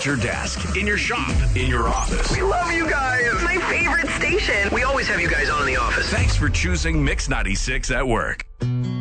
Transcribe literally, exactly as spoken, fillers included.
at your desk, in your shop, in your office. We love you guys. My favorite station. We always have you guys on in the office. Thanks for choosing Mix ninety-six at work.